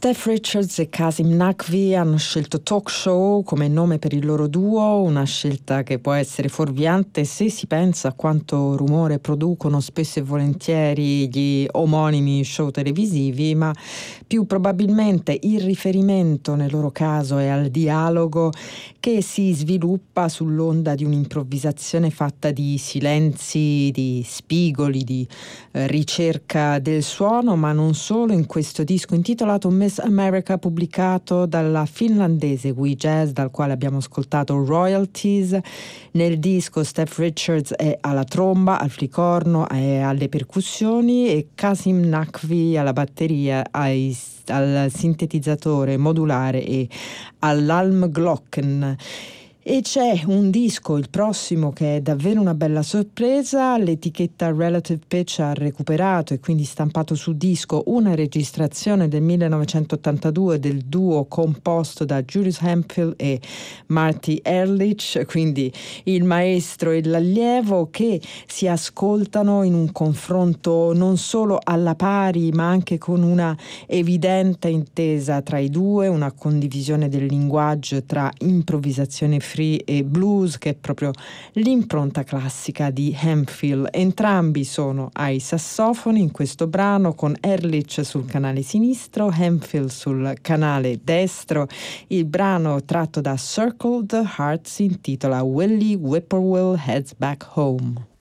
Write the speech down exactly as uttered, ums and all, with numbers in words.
Steph Richards e Kasim Naqvi hanno scelto Talk Show come nome per il loro duo, una scelta che può essere fuorviante se si pensa a quanto rumore producono spesso e volentieri gli omonimi show televisivi, ma più probabilmente il riferimento nel loro caso è al dialogo che si sviluppa sull'onda di un'improvvisazione fatta di silenzi, di spigoli, di eh, ricerca del suono, ma non solo. In questo disco intitolato Miss America, pubblicato dalla finlandese We Jazz, dal quale abbiamo ascoltato Royalties. Nel disco Steph Richards è alla tromba, al flicorno e alle percussioni e Kasim Naqvi alla batteria, ai, al sintetizzatore modulare e all'Almglocken. E c'è un disco, il prossimo, che è davvero una bella sorpresa. L'etichetta Relative Pitch ha recuperato e quindi stampato su disco una registrazione del millenovecentottantadue del duo composto da Julius Hemphill e Marty Ehrlich, quindi il maestro e l'allievo, che si ascoltano in un confronto non solo alla pari ma anche con una evidente intesa tra i due, una condivisione del linguaggio tra improvvisazione free e blues, che è proprio l'impronta classica di Hemphill. Entrambi sono ai sassofoni in questo brano, con Ehrlich sul canale sinistro, Hemphill sul canale destro. Il brano, tratto da Circle the Heart, si intitola Willie Whippoorwill Heads Back Home.